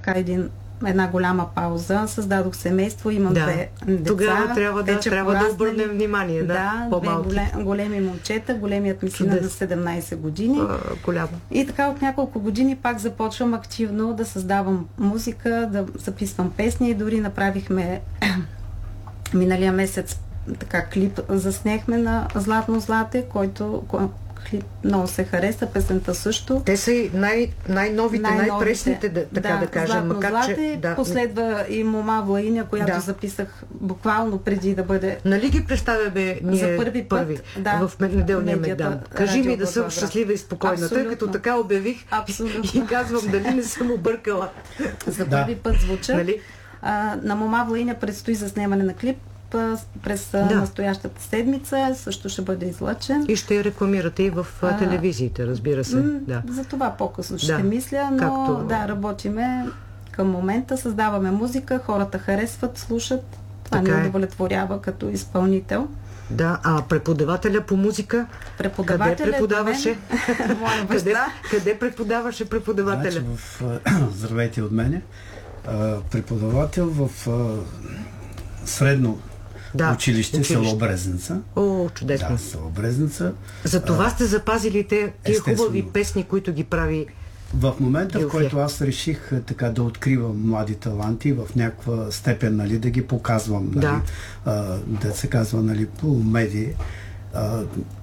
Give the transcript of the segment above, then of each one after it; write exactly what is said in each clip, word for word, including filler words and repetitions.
така един една голяма пауза, създадох семейство, имам да. две деца. Тогава трябва да, трябва да обърнем внимание. Да, да две големи, големи момчета, големият ми син е на седемнайсет години. А, голямо. И така от няколко години пак започвам активно да създавам музика, да записвам песни и дори направихме миналия месец така клип заснехме на Златно злате, който клип много се хареса, песента също. Те са и най- най-новите, най-новите, най-пресните, да, така да, да кажем. Златно макар, злате, че, да. последва и Мома Влаиня, която да. записах буквално преди да бъде... Нали ги представяме ние за първи път първи, да, в неделния Мегдан? Кажи ми да съм щастлива и спокойна, тъй като така обявих Абсолютно. И казвам дали не съм объркала. За първи да. път звуча. Нали? А, на Мома Влаиня предстои заснемане на клип през да. настоящата седмица, също ще бъде излъчен. И ще я рекламирате и в а, телевизиите, разбира се. М- да. За това по-късно ще да. мисля, но Както... да, работиме към момента, създаваме музика, хората харесват, слушат. Това ни удовлетворява като изпълнител. Да, а преподавателя по музика? Преподавателя къде преподаваше? къде, къде преподаваше преподавателя? Значи в, здравейте от мене. Преподавател в средно да, училище, училище, село Брезница. О, чудесно. Да, село Брезница. За това сте запазили те, тия хубави песни, които ги прави в момента, в който аз реших така да откривам млади таланти, в някаква степен, нали, да ги показвам, нали, да, а, да се казва, нали, по медии, а,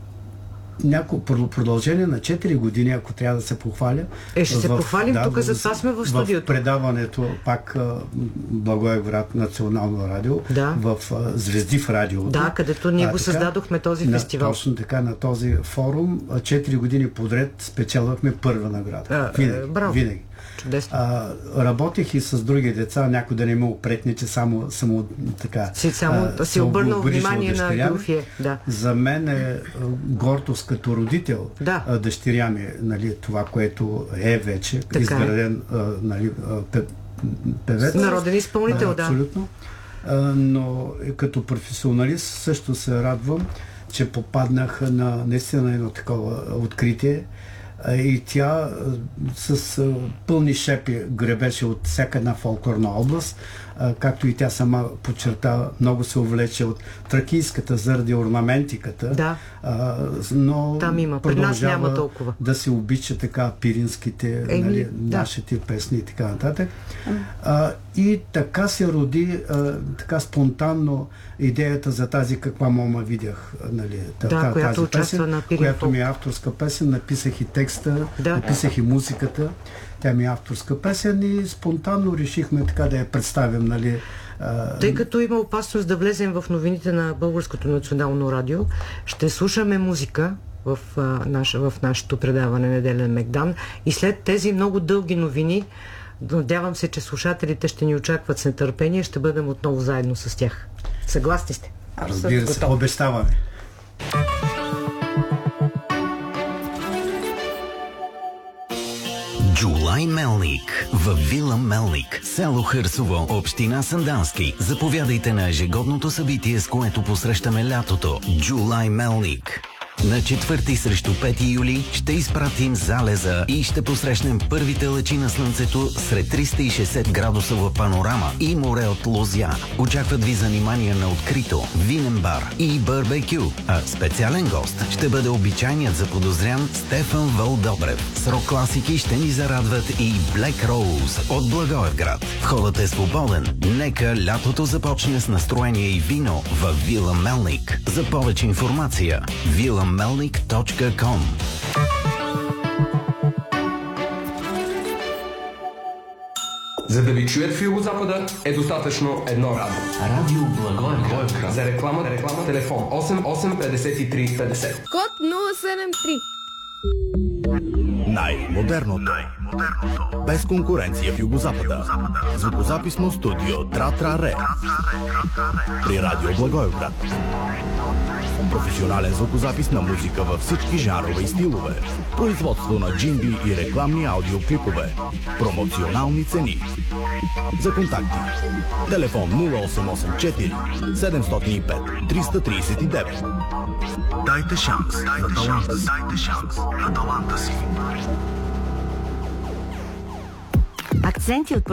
няколко продължение на четири години, ако трябва да се похваля. Е, ще се в, похвалим, да, тук за това сме в студиото. В предаването, пак Благоевград, Национално радио, да. в Звезди в радиото. Да, където ние а, го така, създадохме този на, фестивал. Точно така, на този форум, четири години подред спечелвахме първа награда. А, винаги. Браво. Винаги. А, работех и с други деца, някой да не ме опретне, че само, само така си, само, а, си обърнал внимание на Груфия. Да. За мен е гордост като родител да. а, дъщеря ми, нали, това, което е вече така изграден е. а, нали, а, певец. Народен изпълнител, а, да. Абсолютно. А, но като професионалист също се радвам, че попаднах на наистина едно такова откритие. И тя с пълни шепи гребеше от всяка една фолклорна област, както и тя сама подчерта, много се увлече от тракийската заради орнаментиката, да. но там има. При нас няма толкова. Да се обича така пиринските, Еми, нали, да. нашите песни и така нататък. А, и така се роди а, така спонтанно идеята за тази Каква мома видях, нали, да, тази която песен, на която ми е авторска песен, написах и текста, да. написах и музиката. Тя ми е авторска песен и спонтанно решихме така да я представим, нали. А... Тъй като има опасност да влезем в новините на Българското национално радио, ще слушаме музика в, а, наш, в нашето предаване Неделен Мегдан и след тези много дълги новини, надявам се, че слушателите ще ни очакват с нетърпение, ще бъдем отново заедно с тях. Съгласни сте? Разбира се, обещаваме. Джулай Мелник в Вила Мелник, село Хърсово, община Сандански. Заповядайте на ежегодното събитие, с което посрещаме лятото. Джулай Мелник. На четвърти срещу пети юли ще изпратим залеза и ще посрещнем първите лъчи на слънцето сред триста и шейсет градусова панорама и море от лозя. Очакват ви занимания на открито, винен бар и барбекю. А специален гост ще бъде обичайният заподозрян Стефан Вълдобрев. С рок класики ще ни зарадват и Black Rose от Благоевград. Входът е свободен. Нека лятото започне с настроение и вино в Вила Мелник. За повече информация вила мелник точка ком. За да ви чуят в Югозапада е достатъчно едно радио. Радио Благоевград. За реклама, реклама, телефон осем осем петдесет и три петдесет. Код нула седем три. Най-модерното. Най-модерното. Без конкуренция в Югозапада. Звукозаписно студио Тра-Тра-Ре. При Радио Благоевград. Професионален звукозапис на музика във всички жанрове и стилове. Производство на джингли и рекламни аудиоклипове. Промоционални цени. За контакти. Телефон нула осем осем четири седемстотин и пет триста тридесет и девет. Дайте шанс на таланта си. Дайте шанс на таланта си. Акценти от